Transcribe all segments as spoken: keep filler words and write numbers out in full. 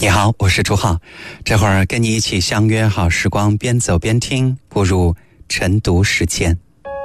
你好，我是朱浩，这会儿跟你一起相约好时光，边走边听，步入晨读时间。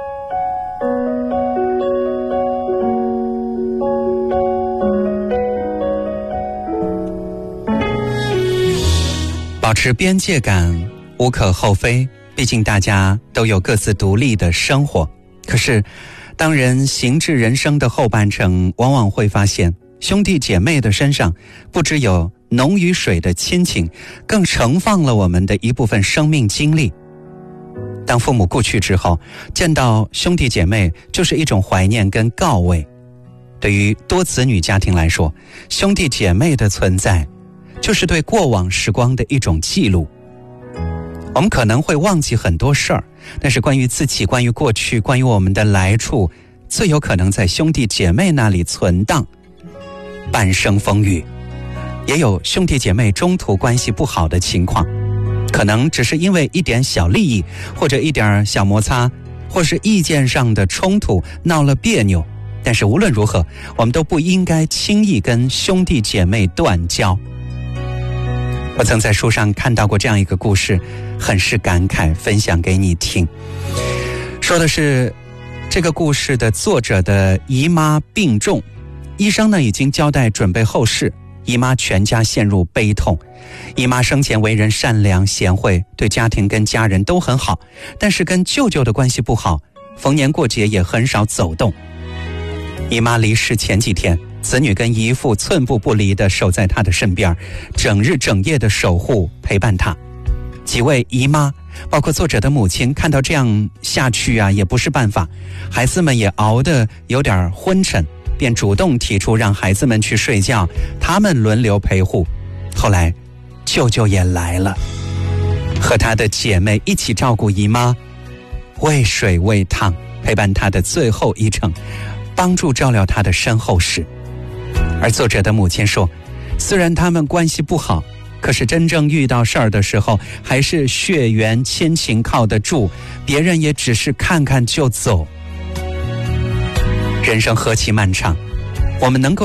保持边界感无可厚非，毕竟大家都有各自独立的生活。可是当人行至人生的后半程，往往会发现兄弟姐妹的身上不只有浓于水的亲情，更盛放了我们的一部分生命经历。当父母故去之后，见到兄弟姐妹就是一种怀念跟告慰。对于多子女家庭来说，兄弟姐妹的存在就是对过往时光的一种记录。我们可能会忘记很多事儿，但是关于自己，关于过去，关于我们的来处，最有可能在兄弟姐妹那里存档。半生风雨，也有兄弟姐妹中途关系不好的情况，可能只是因为一点小利益，或者一点小摩擦，或是意见上的冲突闹了别扭。但是无论如何，我们都不应该轻易跟兄弟姐妹断交。我曾在书上看到过这样一个故事，很是感慨，分享给你听。说的是这个故事的作者的姨妈病重，医生呢已经交代准备后事，姨妈全家陷入悲痛。姨妈生前为人善良贤惠，对家庭跟家人都很好，但是跟舅舅的关系不好，逢年过节也很少走动。姨妈离世前几天，子女跟姨父寸步不离地守在她的身边，整日整夜的守护陪伴她。几位姨妈包括作者的母亲看到这样下去啊也不是办法，孩子们也熬得有点昏沉，便主动提出让孩子们去睡觉，他们轮流陪护。后来舅舅也来了，和他的姐妹一起照顾姨妈，喂水喂汤，陪伴她的最后一程，帮助照料她的身后事。而作者的母亲说，虽然他们关系不好，可是真正遇到事儿的时候，还是血缘亲情靠得住，别人也只是看看就走。人生何其漫长，我们能够